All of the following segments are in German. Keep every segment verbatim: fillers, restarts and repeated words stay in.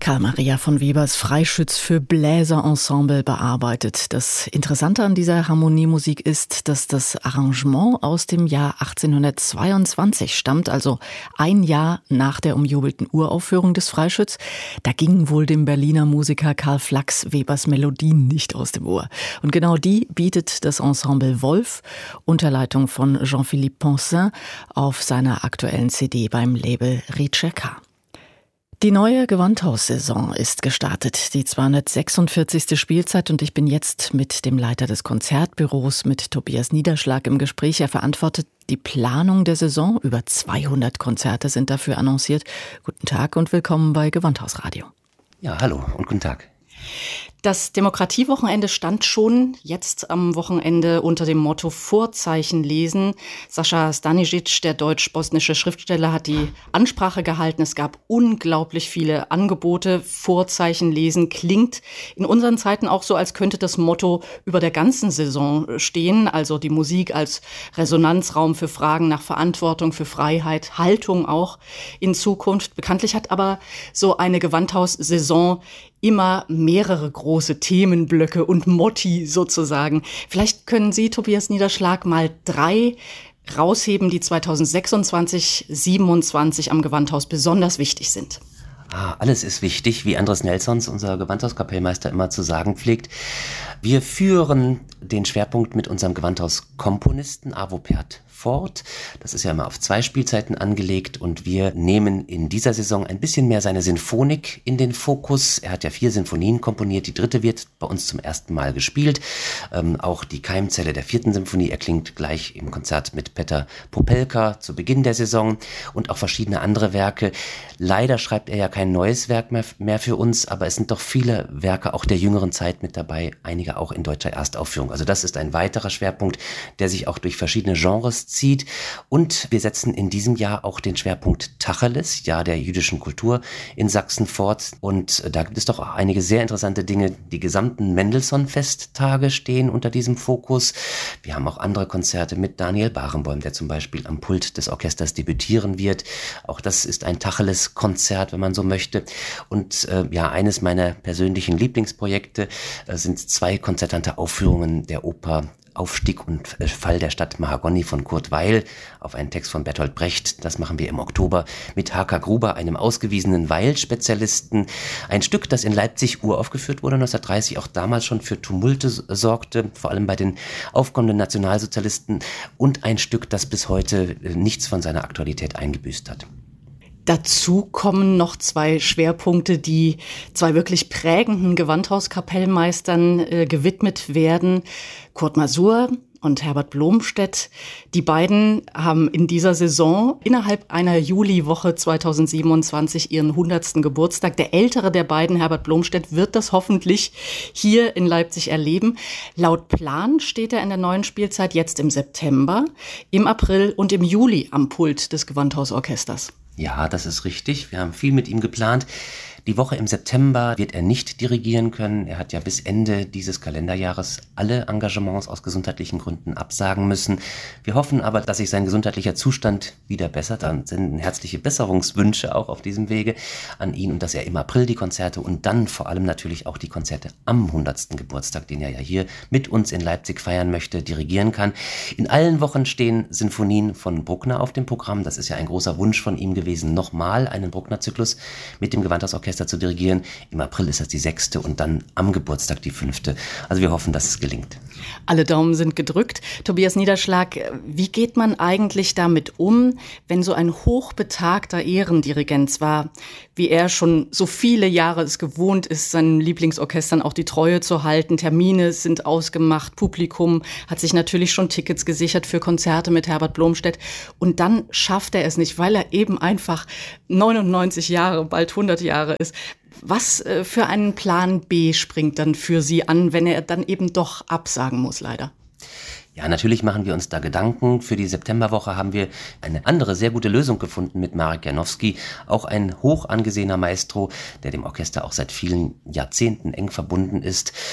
Karl Maria von Webers Freischütz für Bläserensemble bearbeitet. Das Interessante an dieser Harmoniemusik ist, dass das Arrangement aus dem Jahr achtzehnhundertzweiundzwanzig stammt, also ein Jahr nach der umjubelten Uraufführung des Freischütz. Da gingen wohl dem Berliner Musiker Karl Flachs Webers Melodien nicht aus dem Ohr. Und genau die bietet das Ensemble Wolf unter Leitung von Jean-Philippe Poncin auf seiner aktuellen C D beim Label Ricercar. Die neue Gewandhaussaison ist gestartet, die zweihundertsechsundvierzigste Spielzeit, und ich bin jetzt mit dem Leiter des Konzertbüros, mit Tobias Niederschlag, im Gespräch. Er verantwortet die Planung der Saison. Über zweihundert Konzerte sind dafür annonciert. Guten Tag und willkommen bei Gewandhausradio. Ja, hallo und guten Tag. Das Demokratiewochenende stand schon jetzt am Wochenende unter dem Motto Vorzeichen lesen. Sascha Stanisic, der deutsch-bosnische Schriftsteller, hat die Ansprache gehalten. Es gab unglaublich viele Angebote. Vorzeichen lesen klingt in unseren Zeiten auch so, als könnte das Motto über der ganzen Saison stehen. Also die Musik als Resonanzraum für Fragen nach Verantwortung, für Freiheit, Haltung auch in Zukunft. Bekanntlich hat aber so eine Gewandhaussaison immer mehrere große Themenblöcke und Motti sozusagen. Vielleicht können Sie, Tobias Niederschlag, mal drei rausheben, die zweitausendsechsundzwanzig, siebenundzwanzig am Gewandhaus besonders wichtig sind. Ah, alles ist wichtig, wie Andres Nelsons, unser Gewandhauskapellmeister, immer zu sagen pflegt. Wir führen den Schwerpunkt mit unserem Gewandhauskomponisten Arvo Pärt fort. Das ist ja immer auf zwei Spielzeiten angelegt, und wir nehmen in dieser Saison ein bisschen mehr seine Sinfonik in den Fokus. Er hat ja vier Sinfonien komponiert, die dritte wird bei uns zum ersten Mal gespielt. Ähm, auch die Keimzelle der vierten Symphonie erklingt gleich im Konzert mit Petr Popelka zu Beginn der Saison, und auch verschiedene andere Werke. Leider schreibt er ja kein neues Werk mehr, mehr für uns, aber es sind doch viele Werke auch der jüngeren Zeit mit dabei, einige auch in deutscher Erstaufführung. Also das ist ein weiterer Schwerpunkt, der sich auch durch verschiedene Genres zieht. Und wir setzen in diesem Jahr auch den Schwerpunkt Tacheles, Jahr der jüdischen Kultur in Sachsen, fort. Und da gibt es doch auch einige sehr interessante Dinge. Die gesamten Mendelssohn-Festtage stehen unter diesem Fokus. Wir haben auch andere Konzerte mit Daniel Barenboim, der zum Beispiel am Pult des Orchesters debütieren wird. Auch das ist ein Tacheles-Konzert, wenn man so möchte. Und äh, ja, eines meiner persönlichen Lieblingsprojekte äh, sind zwei konzertante Aufführungen der Oper Aufstieg und Fall der Stadt Mahagoni von Kurt Weill auf einen Text von Bertolt Brecht. Das machen wir im Oktober mit H K Gruber, einem ausgewiesenen Weill-Spezialisten. Ein Stück, das in Leipzig uraufgeführt wurde neunzehnhundertdreißig, auch damals schon für Tumulte sorgte, vor allem bei den aufkommenden Nationalsozialisten, und ein Stück, das bis heute nichts von seiner Aktualität eingebüßt hat. Dazu kommen noch zwei Schwerpunkte, die zwei wirklich prägenden Gewandhauskapellmeistern äh, gewidmet werden. Kurt Masur und Herbert Blomstedt. Die beiden haben in dieser Saison innerhalb einer Juliwoche zweitausendsiebenundzwanzig ihren hundertsten Geburtstag. Der ältere der beiden, Herbert Blomstedt, wird das hoffentlich hier in Leipzig erleben. Laut Plan steht er in der neuen Spielzeit jetzt im September, im April und im Juli am Pult des Gewandhausorchesters. Ja, das ist richtig. Wir haben viel mit ihm geplant. Die Woche im September wird er nicht dirigieren können. Er hat ja bis Ende dieses Kalenderjahres alle Engagements aus gesundheitlichen Gründen absagen müssen. Wir hoffen aber, dass sich sein gesundheitlicher Zustand wieder bessert. Dann senden herzliche Besserungswünsche auch auf diesem Wege an ihn, und dass er im April die Konzerte und dann vor allem natürlich auch die Konzerte am hundertsten Geburtstag, den er ja hier mit uns in Leipzig feiern möchte, dirigieren kann. In allen Wochen stehen Sinfonien von Bruckner auf dem Programm. Das ist ja ein großer Wunsch von ihm gewesen, nochmal einen Bruckner-Zyklus mit dem Gewandhausorchester zu dirigieren. Im April ist das die sechste und dann am Geburtstag die fünfte. Also wir hoffen, dass es gelingt. Alle Daumen sind gedrückt. Tobias Niederschlag, wie geht man eigentlich damit um, wenn so ein hochbetagter Ehrendirigent, zwar wie er schon so viele Jahre es gewohnt ist, seinen Lieblingsorchestern auch die Treue zu halten, Termine sind ausgemacht, Publikum hat sich natürlich schon Tickets gesichert für Konzerte mit Herbert Blomstedt, und dann schafft er es nicht, weil er eben einfach neunundneunzig Jahre, bald hundert Jahre ist. Was äh, für einen Plan B springt dann für Sie an, wenn er dann eben doch absagen muss, leider? Ja, natürlich machen wir uns da Gedanken. Für die Septemberwoche haben wir eine andere sehr gute Lösung gefunden mit Marek Janowski, auch ein hoch angesehener Maestro, der dem Orchester auch seit vielen Jahrzehnten eng verbunden ist.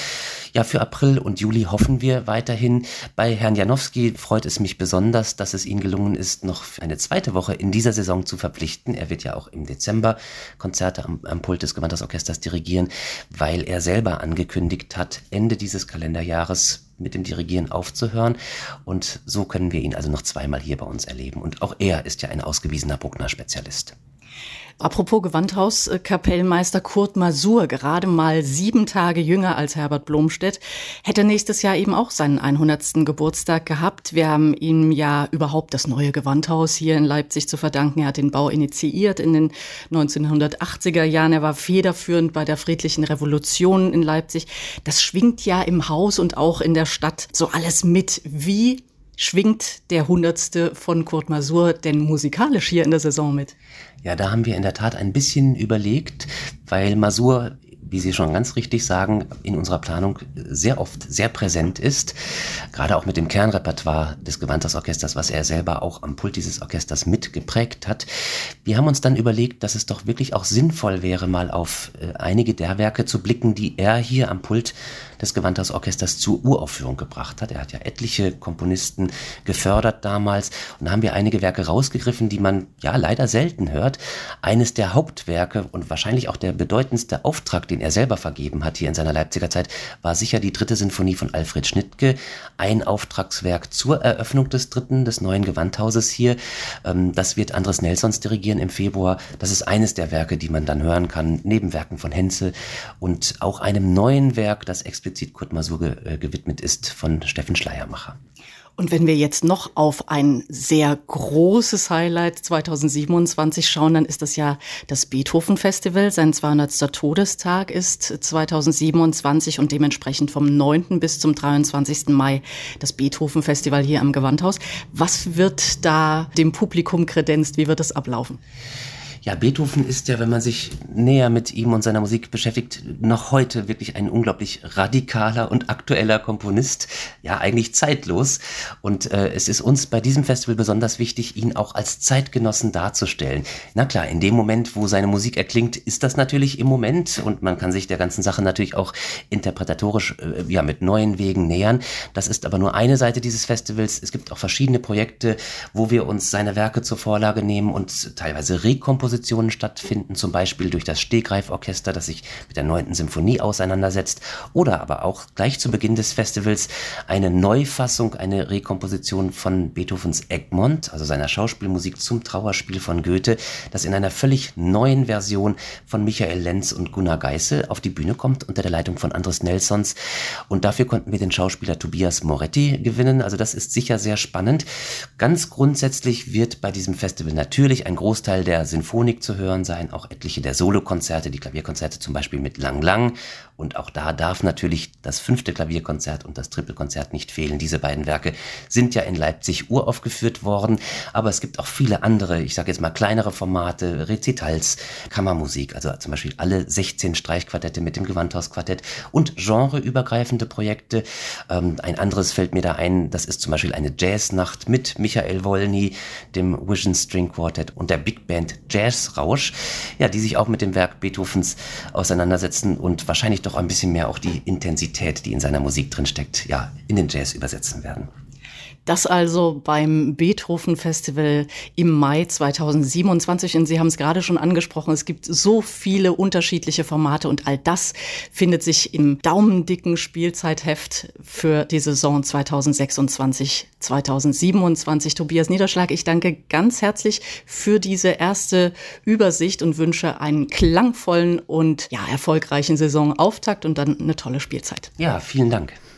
Ja, für April und Juli hoffen wir weiterhin. Bei Herrn Janowski freut es mich besonders, dass es Ihnen gelungen ist, noch für eine zweite Woche in dieser Saison zu verpflichten. Er wird ja auch im Dezember Konzerte am, am Pult des Gewandhausorchesters dirigieren, weil er selber angekündigt hat, Ende dieses Kalenderjahres mit dem Dirigieren aufzuhören. Und so können wir ihn also noch zweimal hier bei uns erleben. Und auch er ist ja ein ausgewiesener Bruckner-Spezialist. Apropos Gewandhauskapellmeister Kurt Masur, gerade mal sieben Tage jünger als Herbert Blomstedt, hätte nächstes Jahr eben auch seinen hundertsten Geburtstag gehabt. Wir haben ihm ja überhaupt das neue Gewandhaus hier in Leipzig zu verdanken. Er hat den Bau initiiert in den neunzehnhundertachtziger Jahren. Er war federführend bei der Friedlichen Revolution in Leipzig. Das schwingt ja im Haus und auch in der Stadt so alles mit. Wie schwingt der Hundertste von Kurt Masur denn musikalisch hier in der Saison mit? Ja, da haben wir in der Tat ein bisschen überlegt, weil Masur, wie Sie schon ganz richtig sagen, in unserer Planung sehr oft sehr präsent ist. Gerade auch mit dem Kernrepertoire des Gewandhausorchesters, was er selber auch am Pult dieses Orchesters mitgeprägt hat. Wir haben uns dann überlegt, dass es doch wirklich auch sinnvoll wäre, mal auf äh, einige der Werke zu blicken, die er hier am Pult des Gewandhausorchesters zur Uraufführung gebracht hat. Er hat ja etliche Komponisten gefördert damals und da haben wir einige Werke rausgegriffen, die man ja leider selten hört. Eines der Hauptwerke und wahrscheinlich auch der bedeutendste Auftrag, den er selber vergeben hat hier in seiner Leipziger Zeit, war sicher die dritte Sinfonie von Alfred Schnittke. Ein Auftragswerk zur Eröffnung des dritten, des neuen Gewandhauses hier. Das wird Andres Nelsons dirigieren im Februar. Das ist eines der Werke, die man dann hören kann, neben Werken von Henze und auch einem neuen Werk, das explizit Kurt Masur ge- gewidmet ist, von Steffen Schleiermacher. Und wenn wir jetzt noch auf ein sehr großes Highlight zweitausendsiebenundzwanzig schauen, dann ist das ja das Beethoven-Festival. Sein zweihundertster Todestag ist zweitausendsiebenundzwanzig und dementsprechend vom neunten bis zum dreiundzwanzigsten Mai das Beethoven-Festival hier am Gewandhaus. Was wird da dem Publikum kredenzt? Wie wird das ablaufen? Ja, Beethoven ist ja, wenn man sich näher mit ihm und seiner Musik beschäftigt, noch heute wirklich ein unglaublich radikaler und aktueller Komponist. Ja, eigentlich zeitlos. Und äh, es ist uns bei diesem Festival besonders wichtig, ihn auch als Zeitgenossen darzustellen. Na klar, in dem Moment, wo seine Musik erklingt, ist das natürlich im Moment und man kann sich der ganzen Sache natürlich auch interpretatorisch äh, ja, mit neuen Wegen nähern. Das ist aber nur eine Seite dieses Festivals. Es gibt auch verschiedene Projekte, wo wir uns seine Werke zur Vorlage nehmen und teilweise rekomposieren stattfinden, zum Beispiel durch das Stegreiforchester, das sich mit der neunten Symphonie auseinandersetzt, oder aber auch gleich zu Beginn des Festivals eine Neufassung, eine Rekomposition von Beethovens Egmont, also seiner Schauspielmusik zum Trauerspiel von Goethe, das in einer völlig neuen Version von Michael Lenz und Gunnar Geissel auf die Bühne kommt, unter der Leitung von Andres Nelsons. Und dafür konnten wir den Schauspieler Tobias Moretti gewinnen. Also das ist sicher sehr spannend. Ganz grundsätzlich wird bei diesem Festival natürlich ein Großteil der Sinfonik zu hören sein, auch etliche der Solokonzerte, die Klavierkonzerte zum Beispiel mit Lang Lang. Und auch da darf natürlich das fünfte Klavierkonzert und das Trippelkonzert nicht fehlen. Diese beiden Werke sind ja in Leipzig uraufgeführt worden, aber es gibt auch viele andere, ich sage jetzt mal kleinere Formate, Rezitals, Kammermusik, also zum Beispiel alle sechzehn Streichquartette mit dem Gewandhausquartett und genreübergreifende Projekte. Ähm, ein anderes fällt mir da ein, das ist zum Beispiel eine Jazznacht mit Michael Wolny, dem Vision String Quartet und der Big Band Jazzrausch, ja, die sich auch mit dem Werk Beethovens auseinandersetzen und wahrscheinlich doch ein bisschen mehr auch die Intensität, die in seiner Musik drin steckt, ja, in den Jazz übersetzen werden. Das also beim Beethoven-Festival im Mai zweitausendsiebenundzwanzig. Und Sie haben es gerade schon angesprochen, es gibt so viele unterschiedliche Formate und all das findet sich im daumendicken Spielzeitheft für die Saison zweitausendsechsundzwanzig zweitausendsiebenundzwanzig. Tobias Niederschlag, ich danke ganz herzlich für diese erste Übersicht und wünsche einen klangvollen und ja, erfolgreichen Saisonauftakt und dann eine tolle Spielzeit. Ja, vielen Dank.